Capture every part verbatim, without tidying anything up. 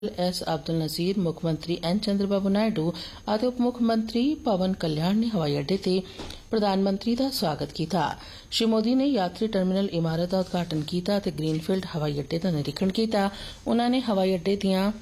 S Abdul Nazeer, मुख मंत्री N Chandrababu Naidu ਅਤੇ उप मुख मंत्री पवन कल्याण ने हवाई अड्डे ते प्रधानमंत्री ਦਾ ਸਵਾਗਤ ਕੀਤਾ। श्री मोदी ने यात्री टर्मिनल इमारत ਦਾ उद्घाटन ਕੀਤਾ ਅਤੇ ग्रीनफील्ड हवाई अड्डे ਦਾ निरीक्षण ਕੀਤਾ। उन्होंने ने हवाई अड्डे ਦੀਆਂ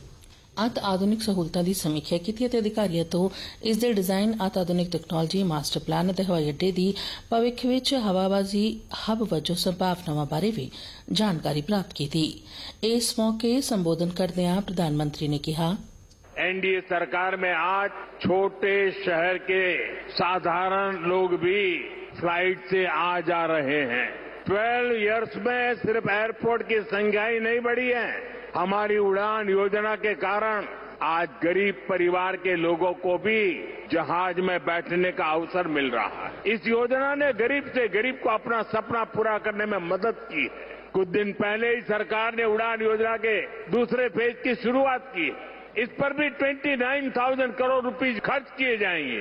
अत आधुनिक सहूलतां ਦੀ ਸਮੀਖਿਆ ਕੀਤੀ ਅਤੇ ਅਧਿਕਾਰੀਆਂ ਤੋਂ ਇਸ ਦੇ ਡਿਜ਼ਾਈਨ, ਅਤ ਆਧੁਨਿਕ ਤਕਨਾਲੋਜੀ, ਮਾਸਟਰ ਪਲਾਨ ਅਤੇ ਹਵਾਈ ਅੱਡੇ ਦੀ ਭਵਿੱਖ ਵਿੱਚ ਹਵਾਬਾਜ਼ੀ ਹੱਬ ਵਜੋਂ ਸੰਭਾਵਨਾਵਾਂ ਬਾਰੇ ਵੀ ਜਾਣਕਾਰੀ ਪ੍ਰਾਪਤ ਕੀਤੀ। इस मौके संबोधन करदे प्रधानमंत्री ने कहा, एनडीए सरकार में आज छोटे शहर के साधारण लोग भी फ्लाइट से आ जा रहे हैं। ट्वेल्व इयर्स में सिर्फ एयरपोर्ट की संख्या ही नहीं बढ़ी है, हमारी उड़ान योजना के कारण आज गरीब परिवार के लोगों को भी जहाज में बैठने का अवसर मिल रहा है। इस योजना ने गरीब से गरीब को अपना सपना पूरा करने में मदद की है। कुछ दिन पहले ही सरकार ने उड़ान योजना के दूसरे फेज की शुरुआत की है। इस पर भी उनतीस हज़ार करोड़ रुपए खर्च किए जाएंगे।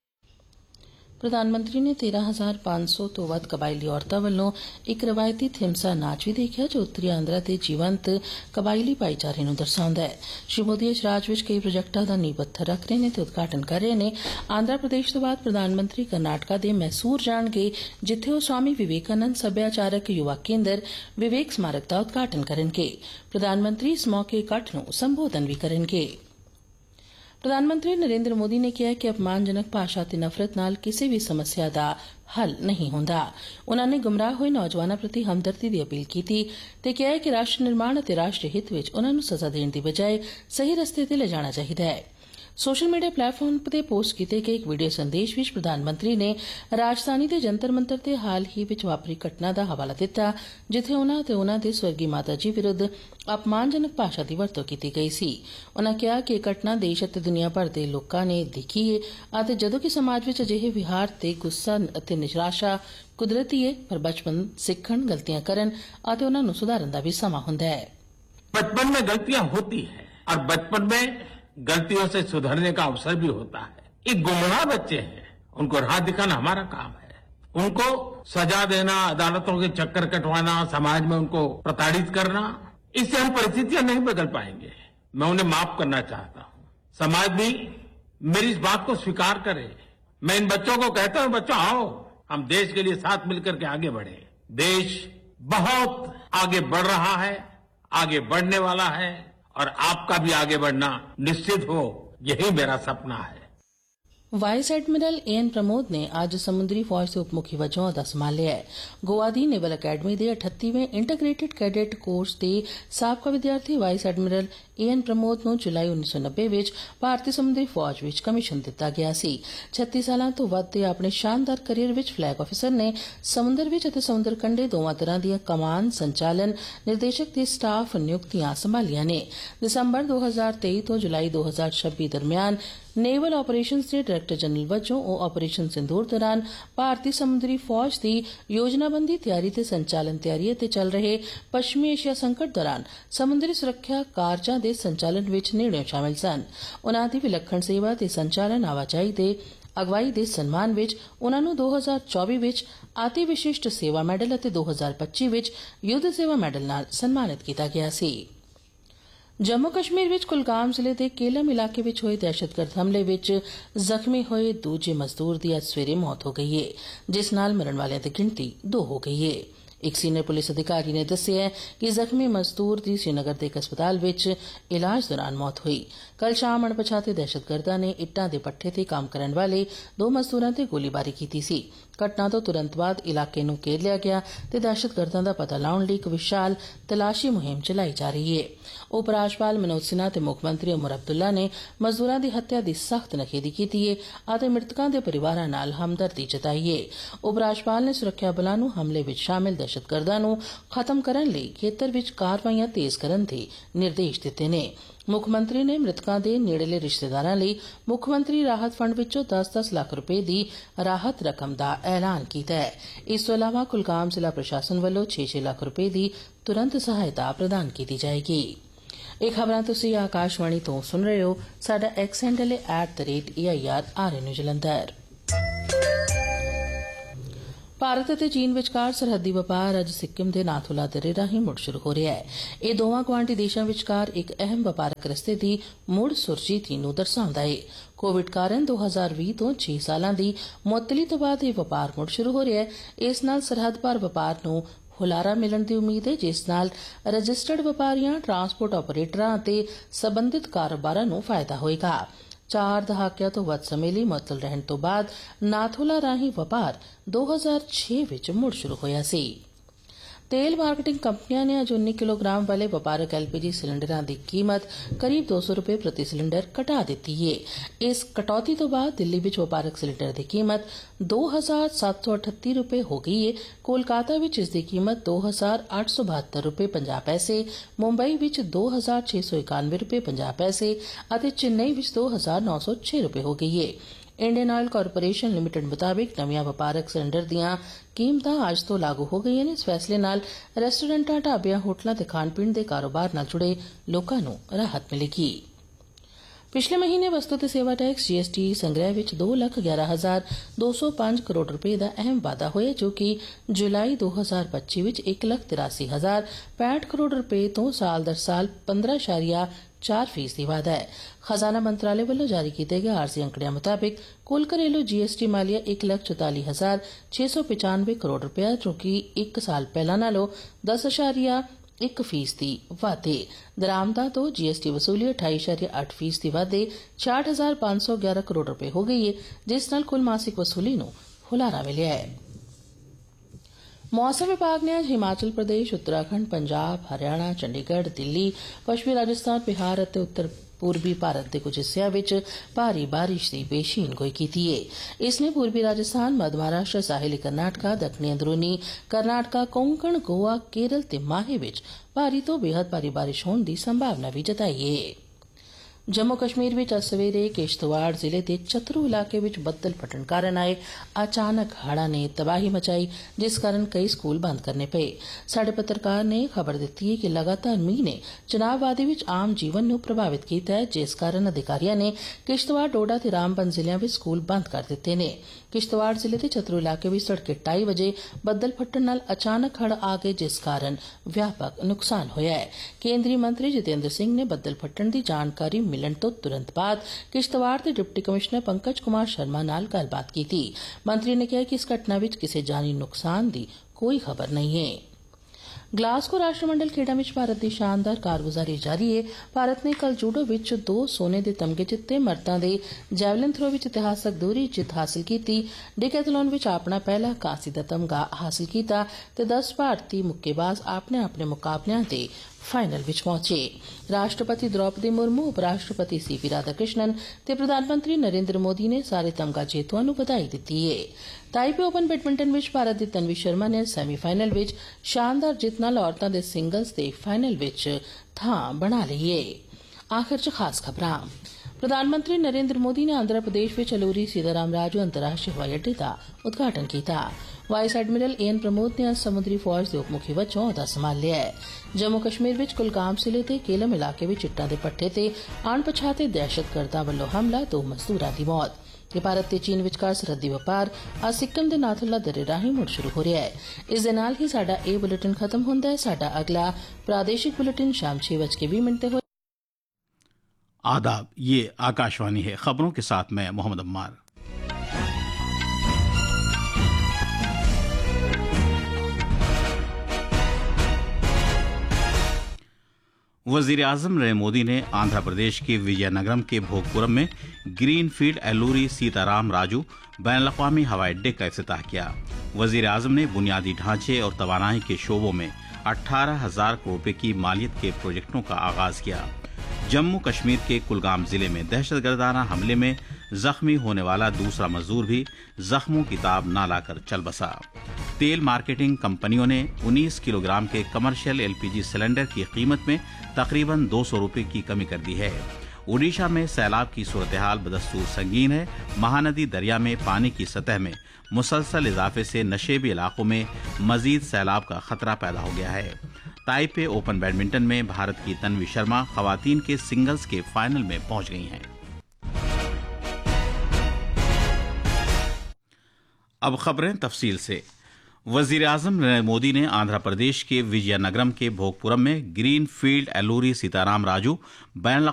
प्रधानमंत्री ने तेरह हजार पांच सौ ਤੋਂ ਵੱਧ ਕਬਾਇਲੀ ਔਰਤਾਂ ਵੱਲੋਂ ਇੱਕ ਰਵਾਇਤੀ ਥਿਮਸਾ ਨਾਚ ਵੀ ਦੇਖਿਆ ਜੋ ਉੱਤਰੀ ਆਂਧਰਾ ਦੇ ਜੀਵੰਤ ਕਬਾਇਲੀ ਭਾਈਚਾਰੇ ਨੂੰ ਦਰਸਾਉਂਦਾ ਹੈ। ਸ਼੍ਰੀ ਮੋਦੀ ਇਸ ਰਾਜ ਵਿੱਚ ਕਈ ਪ੍ਰੋਜੈਕਟਾਂ ਦਾ ਨੀਂਹ ਪੱਥਰ ਰੱਖ ਰਹੇ ਨੇ ਤੇ ਉਦਘਾਟਨ ਕਰ ਰਹੇ ਨੇ। ਆਂਧਰਾ ਪ੍ਰਦੇਸ਼ ਤੋਂ ਬਾਅਦ ਪ੍ਰਧਾਨਮੰਤਰੀ ਕਰਨਾਟਕਾ ਦੇ ਮੈਸੂਰ ਜਾਣਗੇ, ਜਿੱਥੇ ਉਹ ਸਵਾਮੀ ਵਿਵੇਕਾਨੰਦ ਸੱਭਿਆਚਾਰਕ ਯੁਵਾ ਕੇਂਦਰ ਵਿਵੇਕ ਸਮਾਰਕ ਦਾ ਉਦਘਾਟਨ ਕਰਨਗੇ। ਪ੍ਰਧਾਨਮੰਤਰੀ ਇਸ ਮੌਕੇ ਇਕੱਠ ਨੂੰ ਸੰਬੋਧਨ ਵੀ ਕਰਨਗੇ। प्रधानमंत्री नरेंद्र मोदी ने कहा कि अपमानजनक भाषा ते नफरत नाल किसी भी समस्या दा हल नहीं होंदा। उन्होंने गुमराह होए नौजवानों प्रति हमदर्दी की अपील की ते कहा कि राष्ट्र निर्माण और राष्ट्र हित विच उन्हां नूं सज़ा देण दी बजाय सही रस्ते ते ले जाना चाहिए है। सोशल मीडिया प्लेटफॉर्म पर पोस्ट किए गए एक वीडियो संदेश में प्रधानमंत्री ने राजधानी के जंतर मंतर से हाल ही में वापरी घटना का हवाला दिता, जिथे उन्हां ते उन्हां दे स्वर्गीय माता जी विरुद्ध अपमानजनक भाषा की वरतों की गई सी। उन्होंने कहा कि यह घटना देश और दुनिया भर के लोगों ने देखी है और जदों कि समाज में अजिहे विहार ते गुस्सा ते निराशा कुदरती है, पर बचपन सीखण, गलतियां करन और उन्हां नूं सुधारन दा भी समा हुंदा है। बचपन में गलतियां होती है और बचपन में गलतियों से सुधरने का अवसर भी होता है। ये गुमराह बच्चे हैं, उनको राह दिखाना हमारा काम है। उनको सजा देना, अदालतों के चक्कर कटवाना, समाज में उनको प्रताड़ित करना, इससे हम परिस्थितियां नहीं बदल पाएंगे। मैं उन्हें माफ करना चाहता हूं। समाज भी मेरी इस बात को स्वीकार करे। मैं इन बच्चों को कहता हूं, बच्चों आओ, हम देश के लिए साथ मिलकर के आगे बढ़े। देश बहुत आगे बढ़ रहा है, आगे बढ़ने वाला है और आपका भी आगे बढ़ना निश्चित हो, यही मेरा सपना है। Vice admiral A N Pramod ने आज समुद्री फौज के उप मुखी वजों अहदा संभालिया है। गोवा दी नेवल अकैडमी के अठत्तीवें इंटीग्रेटेड कैडेट कोर्स के साबका विद्यार्थी vice admiral A N Pramod नूं जुलाई उन्नीस सौ नब्बे विच भारतीय समुद्री फौज विच कमीशन दिता गया सी। छत्ती सालां तो वध दे अपने शानदार करियर विच फ्लैग ऑफिसर ने समुद्र विच अते समुद्र कंढे दोवां तरह दी कमान, संचालन, निर्देशक ते स्टाफ नियुक्तियां संभालियां ने। दिसंबर दो हजार तेई तो जुलाई दो हजार छब्बी दरमियान नेवल ऑपरेशंस के डायरेक्टर जनरल वजों ओ ऑपरेशन सिंदूर दौरान भारतीय समुद्री फौज की योजनाबंदी तैयारी ते संचालन तैयारी ते चल रहे पश्चिमी एशिया संकट दौरान समुद्री सुरक्षा कारजां दे संचालन विच निर्णय शामिल सन। उन्हां दी विलक्षण सेवा ते संचालन आवाजाही दे अगवाई दे सम्मान विच उन्हां नूं दो हजार चौबी विच अति विशिष्ट सेवा मैडल अते दो हजार पच्ची विच युद्ध सेवा मैडल नाल सम्मानित किया गया सी। जम्मू कश्मीर विच कुलगाम जिले के केलम इलाके विच होए दहशतगर्द हमले विच जख्मी होए दूजे मजदूर की अज सवेरे मौत हो गई है, जिस नाल मरण वालियां दी गिनती दो हो गई है। एक सीनियर पुलिस अधिकारी ने दस्सिया कि जख्मी मजदूर की श्रीनगर के एक अस्पताल विच इलाज दौरान मौत हुई। कल शाम अणपछाते दहशतगर्दां ने इट्टां दे पट्ठे ते काम करने वाले दो मजदूरां ते गोलीबारी की सी। घटना तो तुरंत बाद इलाके नूं घेर लिया गया ते दहशतगर्दां दा पता लाउण लई एक विशाल तलाशी मुहिम चलाई जा रही है। उप राज्यपाल मनोज सिन्हा ते मुख्यमंत्री उमर अब्दुल्ला ने मजदूरां दी हत्या दी सख्त नखेदी कीती है अते मृतकां दे परिवारां नाल हमदर्दी जताई है। उप राज्यपाल ने सुरक्षा बलां नूं हमले विच शामिल दहशतगर्दां नूं खत्म करन लई खेतर विच कारवाईयां तेज करन दे निर्देश दित्ते ने। मुख्यमंत्री ने मृतकां दे नेड़ले रिश्तेदारां लई मुख्यमंत्री राहत फंड विचों दस दस लाख रुपए दी राहत रकम दा ऐलान कीता है। इस तों इलावा कुलगाम जिला प्रशासन वल्लों छे छे लाख रुपए दी तुरंत सहायता प्रदान की जाएगी। ਇਹ ਖਬਰਾਂ ਤੁਸੀਂ ਆਕਾਸ਼ਵਾਣੀ ਤੋਂ ਸੁਣ ਰਹੇ ਹੋ। ਸਾਡਾ ਐਕਸ ਹੈਂਡਲ ਹੈ at the rate A I R R ਐਨ ਜਲੰਧਰ। ਭਾਰਤ ਅਤੇ ਚੀਨ ਵਿਚਕਾਰ ਸਰਹੱਦੀ ਵਪਾਰ ਅੱਜ ਸਿੱਕਿਮ ਦੇ ਨਾਥੂਲਾ ਦਰੇ ਰਾਹੀਂ ਮੁੜ ਸ਼ੁਰੂ ਹੋ ਰਿਹਾ ਹੈ। ਇਹ ਦੋਵਾਂ ਗੁਆਂਢੀ ਦੇਸ਼ਾਂ ਵਿਚਕਾਰ ਇੱਕ ਅਹਿਮ ਵਪਾਰਕ ਰਸਤੇ ਦੀ ਮੁੜ ਸੁਰਜੀਤੀ ਨੂੰ ਦਰਸਾਉਂਦਾ ਹੈ। ਕੋਵਿਡ ਕਾਰਨ ਦੋ ਹਜ਼ਾਰ ਵੀਹ ਤੋਂ ਛੇ ਸਾਲਾਂ ਦੀ ਮੁਅੱਤਲੀ ਤੋਂ ਬਾਅਦ ਇਹ ਵਪਾਰ ਮੁੜ ਸ਼ੁਰੂ ਹੋ ਰਿਹਾ ਹੈ। ਇਸ ਨਾਲ ਸਰਹੱਦ ਪਾਰ ਵਪਾਰ ਨੂੰ ਹੁਲਾਰਾ ਮਿਲਣ ਦੀ ਉਮੀਦ ਹੈ, ਜਿਸ ਨਾਲ ਰਜਿਸਟਰਡ ਵਪਾਰੀਆਂ, ਟਰਾਂਸਪੋਰਟ ਆਪਰੇਟਰਾਂ ਅਤੇ ਸਬੰਧਿਤ ਕਾਰੋਬਾਰਾਂ ਨੂੰ ਫਾਇਦਾ ਹੋਏਗਾ। ਚਾਰ ਦਹਾਕਿਆਂ ਤੋਂ ਵੱਧ ਸਮੇਂ ਲਈ ਮੁਅੱਤਲ ਰਹਿਣ ਤੋਂ ਬਾਅਦ ਨਾਥੂਲਾ ਰਾਹੀਂ ਵਪਾਰ ਦੋ ਹਜ਼ਾਰ ਛੇ ਵਿੱਚ ਮੁੜ ਸ਼ੁਰੂ ਹੋਇਆ ਸੀ। तेल मार्केटिंग कंपनियां ने आज उन्नीस किलोग्राम वाले व्यापारिक एलपीजी सिलेंडरों की कीमत करीब दो सौ रुपये प्रति सिलेंडर घटा दी है। इस कटौती तो बाद दिल्ली में व्यापारिक सिलेंडर की कीमत दो हजार सत्त सौ अठत्ती रुपये हो गई है। कोलकाता में इसकी कीमत दो हजार अठ सौ बहत्तर रुपये पंजाह पैसे, मुंबई में दो हजार छे सौ इक्यानवे रुपये पंजाह पैसे और चेन्नई में दो हजार नौ सौ छह रुपये हो गई है। इंडियन ऑयल कारपोरेशन लिमिटेड मुताबिक नवीं व्यापारक सिलेंडर दीआं कीमतां अज तो लागू हो गई ने। इस फैसले नाल रेस्टोरेंटां, ढाबियां, होटलों ते खाण पीण दे कारोबार नाल जुड़े लोकां नूं राहत मिलेगी। पिछले महीने वस्तु ते सेवा टैक्स जीएसटी संग्रह विच दो लख ग्यारह हजार दो सौ पांच करोड़ रुपए का अहम वाधा होया, जो कि जुलाई दो हजार पच्ची विच एक लख तिरासी हजार पैंठ करोड़ रुपए तो साल दर साल पंद्रह इशारिया चार फीसदी वाधा है। खजाना मंत्रालय वालों जारी किए गए आरजी अंकड़ियां मुताबिक कुल घरेलू जीएसटी मालिया एक लख चौताली हजार छे सौ पचानवे करोड़ रुपया, जो कि एक साल पहला नालों दस इशारिया एक फीसदी वाधे। दरामदा तो जीएसटी वसूली अठाई इशारिया अठ फीसदी वाधे छियाठ हजार पांच सौ ग्यारह करोड़ रुपए हो गई है, जिस नाल कुल मासिक वसूली नूं हुलारा मिलिया है। मौसम विभाग ने आज हिमाचल प्रदेश, उत्तराखंड, पंजाब, हरियाणा, चंडीगढ़, दिल्ली, पश्चिमी राजस्थान, बिहार और उत्तर पूर्वी भारत के कुछ हिस्सों में भारी बारिश की पेशीनगोई की है। इसने पूर्वी राजस्थान, मध्य महाराष्ट्र, साहिली कर्नाटका, दक्षिणी अंदरूनी कर्नाटका, कोंकण, गोवा, केरल ते माहे विच भारी तो बेहद भारी बारिश होने की संभावना भी जताई है। जम्मू कश्मीर में अज सवेरे किश्तवाड़ जिले के चतरू इलाके में बदल फटन कारण आए अचानक हड़ा ने तबाही मचाई, जिस कारण कई स्कूल बंद करने पे। साडे पत्रकार ने खबर दी है कि लगातार मीह ने चुनाव वादी में आम जीवन को प्रभावित किया है, जिस कारण अधिकारियों ने किश्तवाड़, डोडा ते रामबन जिलों में स्कूल बंद कर दिते ने। किश्तवाड़ जिले के चतरू इलाके में तड़के ढाई बजे बदल फटन नाल अचानक हड़ आ गए, जिस कारण व्यापक नुकसान होया है। केंद्रीय मंत्री जितेंद्र सिंह ने बदल फटन की जानकारी मिलन तो तुरंत बाद किश्तवाड़ के डिप्टी कमिश्नर पंकज कुमार शर्मा नाल गलबात की थी। मंत्री ने कहा कि इस घटना में किसी जानी नुकसान की कोई खबर नहीं है। ग्लासगो राष्ट्रमंडल खेडा में भारत की शानदार कारगुजारी जारी है। भारत ने कल जूडो विच दो सोने के तमगे जिते, मर्दां दे जैवलिन थ्रो विच इतिहासक दोहरी जित हासिल की, डिकैथलॉन विच अपना पहला कांसी का तमगा हासिल किया ते दस भारतीय मुक्केबाज अपने अपने मुकाबलियां ते फाइनल विच पहुंचे। राष्ट्रपति द्रौपदी मुर्मू, उपराष्ट्रपति सी पी राधाकृष्णन ते प्रधानमंत्री नरेंद्र मोदी ने सारे तमगा जेतुआं नूं बधाई दित्ती है। ताइपे ओपन बैडमिंटन विच भारत दी तन्वी शर्मा ने सैमीफाइनल विच शानदार जित नाल औरतां दे सिंगल्स दे फाइनल विच थां बना लई है। आखिर च खास खबरां। प्रधानमंत्री नरेंद्र मोदी ने आंध्र प्रदेश में अलूरी सीताराम राजू अंतर्राष्ट्रीय हवाई अड्डे का उद्घाटन किया। वाइस एडमिरल एन प्रमोद ने आज समुद्री फौज के उप मुखी वजों अहदा संभाल लिया है। जम्मू कश्मीर में कुलगाम जिले के केलम इलाके में चिट्टां दे पट्टे ते अणपछाते दहशतगर्दां वल्लों हमला, दो मजदूरां दी मौत। ये भारत ते चीन विचकार सरहदी व्यापार आज सिक्किम दे नाथुला दर्रे राहीं मुड़ शुरू हो रहा है। इस दे नाल ही साडा ए बुलेटिन खत्म हुंदा है। साडा अगला प्रादेशिक बुलेटिन शाम छह बज के बीस मिनट ते हो। आदाब, ये आकाशवाणी है। खबरों के साथ मैं मोहम्मद अम्मार। वजीर आजम नरेंद्र मोदी ने आंध्र प्रदेश के विजयनगरम के भोगपुरम में ग्रीन फील्ड एलूरी सीताराम राजू बैनुल-अक़वामी हवाई अड्डे का इफ्तिताह किया। वजीर आजम ने बुनियादी ढांचे और तवानाई के शोबों में अठारह हजार करोड़ रुपए की मालियत के प्रोजेक्टों का आगाज किया। जम्मू कश्मीर के कुलगाम जिले में दहशतगर्दाना हमले में जख्मी होने वाला दूसरा मजदूर भी जख्मों की ताब ना लाकर चल बसा। तेल मार्केटिंग कंपनियों ने उन्नीस किलोग्राम के कमर्शियल एलपीजी सिलेंडर की कीमत में तकरीबन दो सौ रुपए की कमी कर दी है। ओडिशा में सैलाब की सूरत हाल बदस्तूर संगीन है। महानदी दरिया में पानी की सतह में मुसलसल इजाफे से नशेबी इलाकों में मजीद सैलाब का खतरा पैदा हो गया है। ताइपे ओपन बैडमिंटन में भारत की तन्वी शर्मा खवातीन के सिंगल्स के फाइनल में पहुंच गई हैं। अब खबरें तफसील से। वजीर आजम नरेंद्र मोदी ने आंध्र प्रदेश के विजयनगरम के भोगपुरम में green field एलूरी Sitaram Raju ban